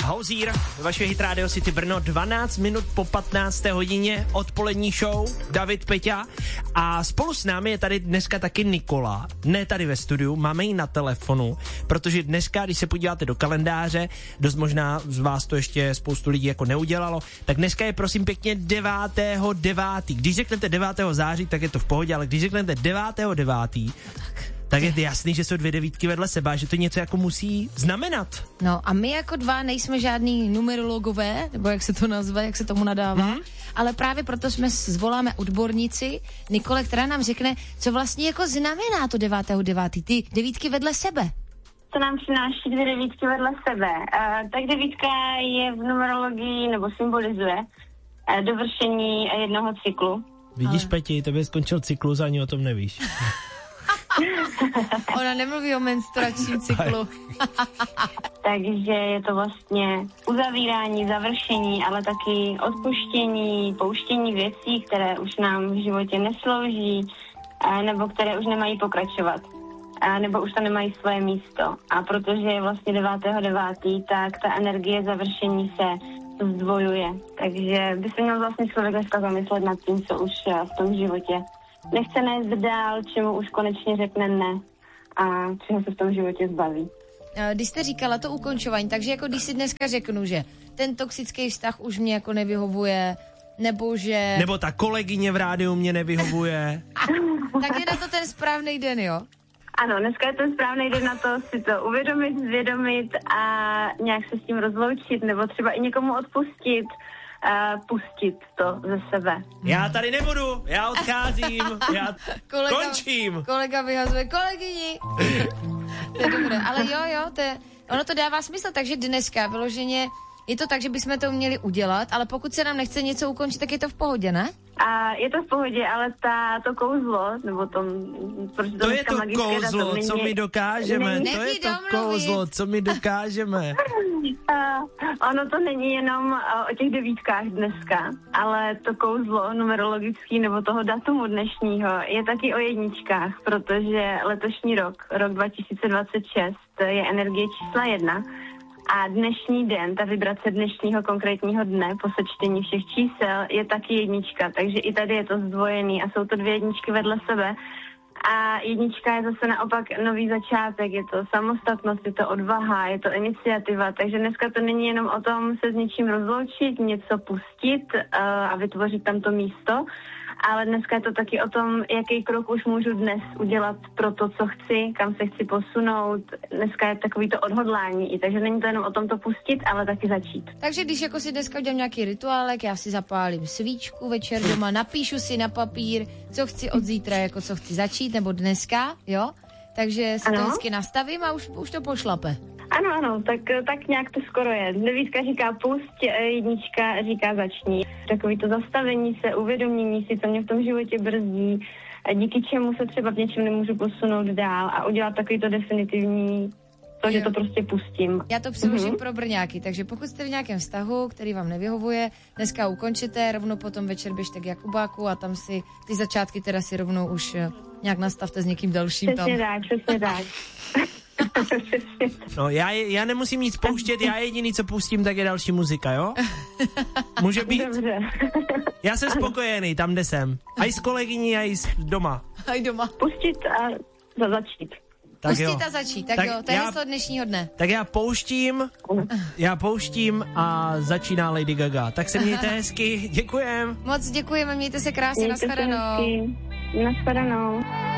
Hozír, vaše Hit Radio City Brno, 12 minut po 15. hodině, odpolední show, David, Peťa a spolu s námi je tady dneska taky Nikola, ne tady ve studiu, máme ji na telefonu, protože dneska, když se podíváte do kalendáře, dost možná z vás to ještě spoustu lidí jako neudělalo, tak dneska je prosím pěkně 9.9. Když řeknete 9. září, tak je to v pohodě, ale když řeknete 9.9., tak je jasný, že jsou 2 devítky vedle sebe, že to něco jako musí znamenat. No a my jako 2 nejsme žádný numerologové, nebo jak se to nazve, jak se tomu nadává, ale právě proto zvoláme odbornici Nikole, která nám řekne, co vlastně jako znamená to 9.9. Ty devítky vedle sebe. To nám přináší 2 devítky vedle sebe. Tak devítka je v numerologii, nebo symbolizuje dovršení jednoho cyklu. Vidíš, Peti, tebe skončil cyklus, ani o tom nevíš. Ona nemluví o menstruačním cyklu. Takže je to vlastně uzavírání, završení, ale taky odpuštění, pouštění věcí, které už nám v životě neslouží, nebo které už nemají pokračovat, nebo už tam nemají svoje místo. A protože je vlastně 9.9., tak ta energie završení se zdvojuje. Takže by se měl vlastně člověk dneska zamyslet nad tím, co už v tom životě nechce nést dál, čemu už konečně řekne ne a čeho se v tom životě zbaví. Když jste říkala to ukončování, takže jako když si dneska řeknu, že ten toxický vztah už mě jako nevyhovuje, nebo že... Nebo ta kolegyně v rádiu mě nevyhovuje. Tak je na to ten správný den, jo? Ano, dneska je ten správný den na to si to uvědomit, zvědomit a nějak se s tím rozloučit, nebo třeba i někomu odpustit, pustit to ze sebe. Já tady nebudu, já odcházím, já končím. Kolega vyhazuje kolegyni. To je dobré, ale jo, ono to dává smysl, takže dneska vyloženě je to tak, že bychom to měli udělat, ale pokud se nám nechce něco ukončit, tak je to v pohodě, ne? A je to v pohodě, ale to kouzlo, nebo to je to kouzlo, co my dokážeme, to je to kouzlo, co my dokážeme. Ono to není jenom o těch devítkách dneska, ale to kouzlo numerologický nebo toho datumu dnešního je taky o jedničkách, protože letošní rok 2026, je energie čísla 1. A dnešní den, ta vibrace dnešního konkrétního dne po sečtení všech čísel je taky jednička, takže i tady je to zdvojený a jsou to 2 jedničky vedle sebe. A jednička je zase naopak nový začátek, je to samostatnost, je to odvaha, je to iniciativa, takže dneska to není jenom o tom se s něčím rozloučit, něco pustit a vytvořit tam to místo, ale dneska je to taky o tom, jaký krok už můžu dnes udělat pro to, co chci, kam se chci posunout. Dneska je takový to odhodlání, takže není to jenom o tom to pustit, ale taky začít. Takže když jako si dneska udělám nějaký rituálek, já si zapálím svíčku večer doma, napíšu si na papír, co chci od zítra, jako co chci začít, nebo dneska, jo? Takže si to vždycky nastavím a už to pošlape. Ano, tak nějak to skoro je. Devítka říká pusť, jednička říká začni. Takový to zastavení se, uvědomění si, co mě v tom životě brzdí, díky čemu se třeba v něčem nemůžu posunout dál a udělat takový to definitivní, že to prostě pustím. Já to přeložím pro Brňáky, takže pokud jste v nějakém vztahu, který vám nevyhovuje, dneska ukončete, rovnou potom večer běžte k Jakubáku a tam si ty začátky teda si rovnou už nějak nastavte s někým dalším tam. Přesně tak. No, já nemusím nic pouštět, já jediný, co pustím, tak je další muzika, jo? Může být? Dobře. Já jsem spokojený tam, kde jsem. A i s kolegyní, a i doma. A i doma. Pustit a začít. Tak pustit jo. A začít, tak jo, to je heslo dnešního dne. Tak já pouštím a začíná Lady Gaga. Tak se mějte hezky, děkujem. Moc děkujeme, mějte se krásně, nashledanou. Nashledanou.